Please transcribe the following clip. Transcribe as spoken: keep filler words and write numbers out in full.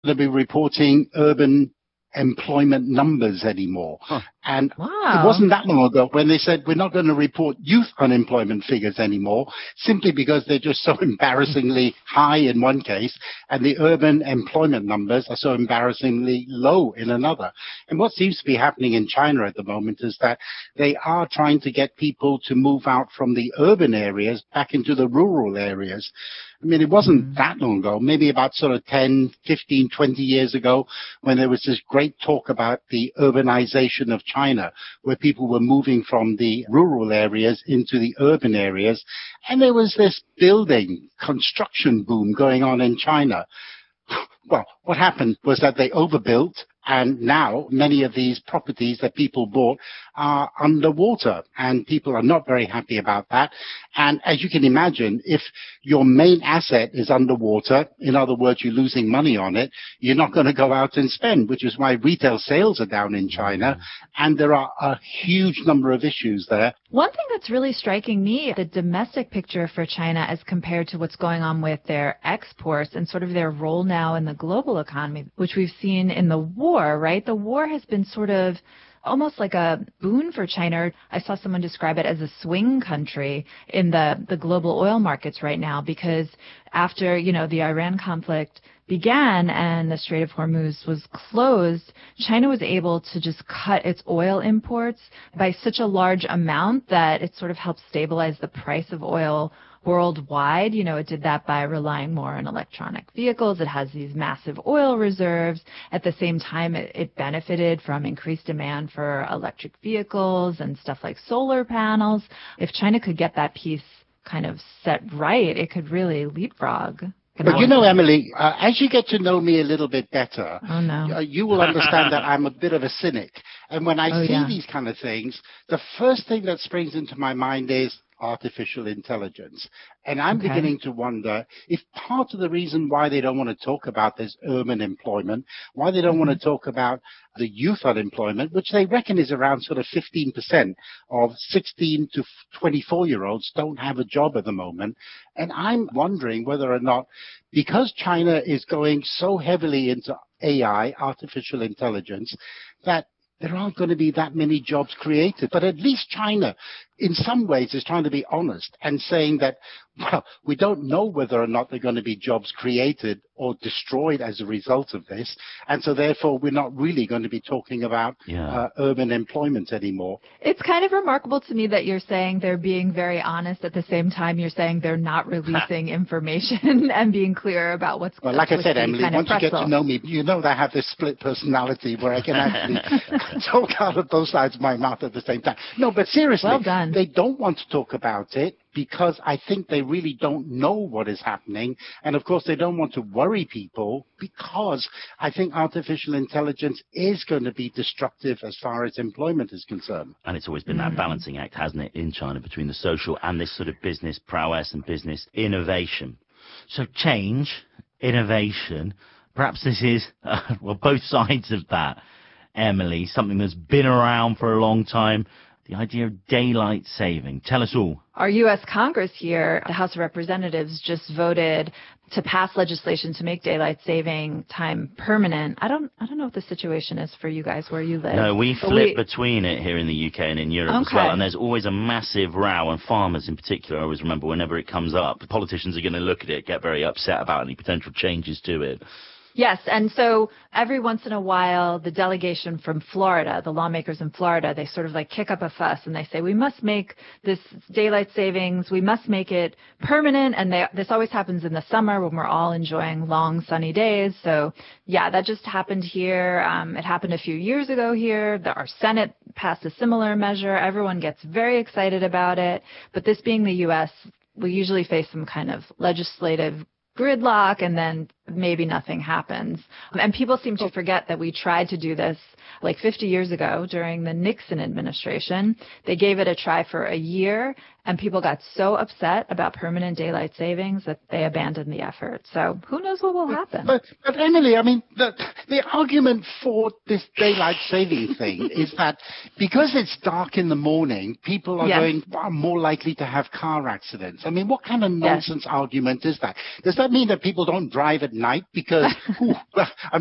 to be reporting urban employment numbers anymore. Huh. And wow. It wasn't that long ago when they said we're not going to report youth unemployment figures anymore, simply because they're just so embarrassingly high in one case, and the urban employment numbers are so embarrassingly low in another. And what seems to be happening in China at the moment is that they are trying to get people to move out from the urban areas back into the rural areas. I mean, it wasn't mm. that long ago, maybe about sort of ten, fifteen, twenty years ago, when there was this great talk about the urbanization of China, where people were moving from the rural areas into the urban areas. And there was this building construction boom going on in China. Well, what happened was that they overbuilt, and now many of these properties that people bought are underwater, and people are not very happy about that. And as you can imagine, if your main asset is underwater, in other words, you're losing money on it, you're not going to go out and spend, which is why retail sales are down in China, and there are a huge number of issues there. One thing that's really striking me, the domestic picture for China as compared to what's going on with their exports and sort of their role now in the global economy, which we've seen in the war, right? The war has been sort of almost like a boon for China. I saw someone describe it as a swing country in the, the global oil markets right now, because after, you know, the Iran conflict began and the Strait of Hormuz was closed, China was able to just cut its oil imports by such a large amount that it sort of helped stabilize the price of oil worldwide. You know, it did that by relying more on electronic vehicles. It has these massive oil reserves. At the same time, it, it benefited from increased demand for electric vehicles and stuff like solar panels. If China could get that piece kind of set right, it could really leapfrog. But you know, Emily, uh, as you get to know me a little bit better, oh, no. uh, you will understand that I'm a bit of a cynic. And when I oh, see yeah. these kind of things, the first thing that springs into my mind is artificial intelligence. And I'm okay. beginning to wonder if part of the reason why they don't want to talk about this urban employment, why they don't mm-hmm. want to talk about the youth unemployment, which they reckon is around sort of fifteen percent of sixteen to twenty-four year olds don't have a job at the moment. And I'm wondering whether or not, because China is going so heavily into A I, artificial intelligence, that there aren't going to be that many jobs created. But at least China, in some ways, is trying to be honest and saying that, well, we don't know whether or not there are going to be jobs created or destroyed as a result of this. And so, therefore, we're not really going to be talking about yeah. uh, urban employment anymore. It's kind of remarkable to me that you're saying they're being very honest. At the same time, you're saying they're not releasing information and being clear about what's going on. Well, like I said, Emily, once you get to know me, you know that I have this split personality where I can actually talk out of both sides of my mouth at the same time. No, but seriously, well done. They don't want to talk about it because I think they really don't know what is happening. And of course, they don't want to worry people because I think artificial intelligence is going to be destructive as far as employment is concerned. And it's always been mm. that balancing act, hasn't it, in China between the social and this sort of business prowess and business innovation. So change, innovation, perhaps this is, uh, well, both sides of that, Emily, something that's been around for a long time. The idea of daylight saving. Tell us all. Our U S Congress here, the House of Representatives, just voted to pass legislation to make daylight saving time permanent. I don't I don't know what the situation is for you guys where you live. No, we flip we... between it here in the U K and in Europe okay. as well. And there's always a massive row, and farmers in particular, I always remember whenever it comes up, the politicians are going to look at it, get very upset about any potential changes to it. Yes, and so every once in a while, the delegation from Florida, the lawmakers in Florida, they sort of like kick up a fuss and they say, we must make this daylight savings, we must make it permanent, and they, this always happens in the summer when we're all enjoying long sunny days. So yeah, that just happened here. Um, it happened a few years ago here. The, our Senate passed a similar measure. Everyone gets very excited about it. But this being the U S, we usually face some kind of legislative gridlock, and then maybe nothing happens. And people seem to forget that we tried to do this like fifty years ago during the Nixon administration. They gave it a try for a year, and people got so upset about permanent daylight savings that they abandoned the effort. So who knows what will happen? But, but Emily, I mean, the, the argument for this daylight saving thing is that because it's dark in the morning, people are yes. going are more likely to have car accidents. I mean, what kind of Yes. nonsense argument is that? Does that mean that people don't drive at night because ooh, I'm